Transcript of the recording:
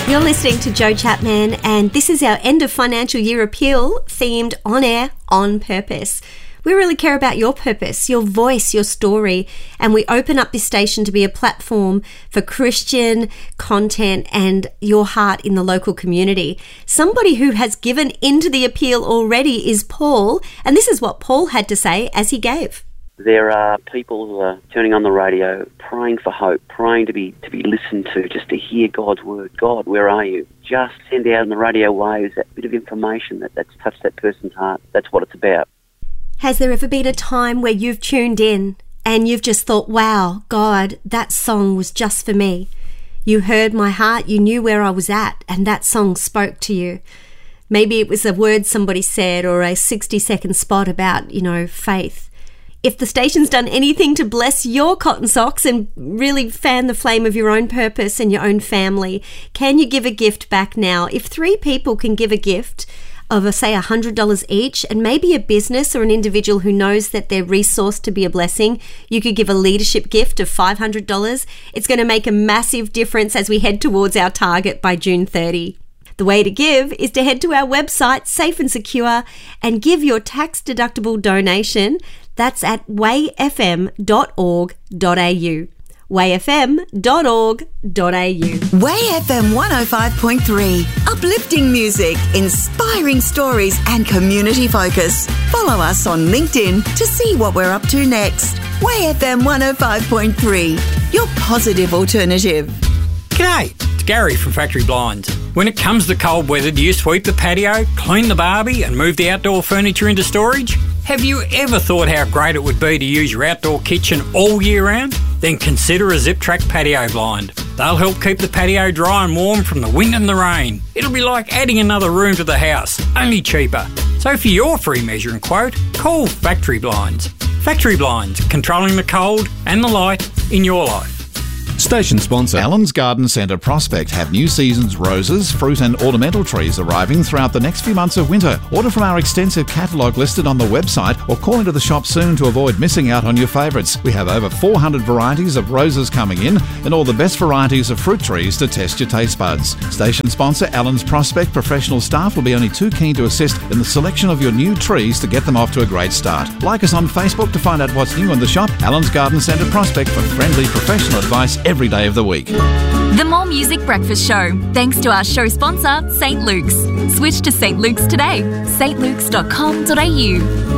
You're listening to Joe Chapman, and this is our end of financial year appeal themed on air on purpose. We really care about your purpose, your voice, your story, and we open up this station to be a platform for Christian content and your heart in the local community. Somebody who has given into the appeal already is Paul, and this is what Paul had to say as he gave. There are people who are turning on the radio, praying for hope, praying to be listened to, just to hear God's word. God, where are you? Just send out on the radio waves that bit of information that's touched that person's heart. That's what it's about. Has there ever been a time where you've tuned in and you've just thought, wow, God, that song was just for me? You heard my heart, you knew where I was at, and that song spoke to you. Maybe it was a word somebody said or a 60-second spot about, faith. If the station's done anything to bless your cotton socks and really fan the flame of your own purpose and your own family, can you give a gift back now? If 3 people can give a gift of, say, $100 each, and maybe a business or an individual who knows that they're resourced to be a blessing, you could give a leadership gift of $500. It's going to make a massive difference as we head towards our target by June 30. The way to give is to head to our website, Safe and Secure, and give your tax-deductible donation. That's at wayfm.org.au. wayfm.org.au. Way FM 105.3. Uplifting music, inspiring stories and community focus. Follow us on LinkedIn to see what we're up to next. Way FM 105.3. Your positive alternative. G'day, it's Gary from Factory Blinds. When it comes to cold weather, do you sweep the patio, clean the barbie and move the outdoor furniture into storage? Have you ever thought how great it would be to use your outdoor kitchen all year round? Then consider a Zip-Track patio blind. They'll help keep the patio dry and warm from the wind and the rain. It'll be like adding another room to the house, only cheaper. So for your free measuring quote, call Factory Blinds. Factory Blinds, controlling the cold and the light in your life. Station sponsor Allen's Garden Centre Prospect have new season's roses, fruit and ornamental trees arriving throughout the next few months of winter. Order from our extensive catalogue listed on the website or call into the shop soon to avoid missing out on your favourites. We have over 400 varieties of roses coming in and all the best varieties of fruit trees to test your taste buds. Station sponsor Allen's Prospect professional staff will be only too keen to assist in the selection of your new trees to get them off to a great start. Like us on Facebook to find out what's new in the shop. Allen's Garden Centre Prospect for friendly professional advice every day of the week. The More Music Breakfast Show, thanks to our show sponsor, St. Luke's. Switch to St. Luke's today. stlukes.com.au.